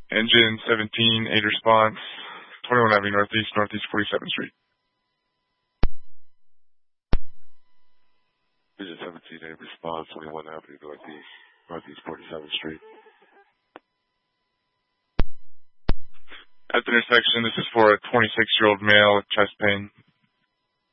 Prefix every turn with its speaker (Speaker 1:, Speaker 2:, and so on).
Speaker 1: Engine 17, 8 response, 21 Avenue Northeast, Northeast 47th Street.
Speaker 2: Engine 17, 8 response, 21 Avenue Northeast, Northeast 47th Street.
Speaker 1: At the intersection, this is for a 26-year-old male with chest pain.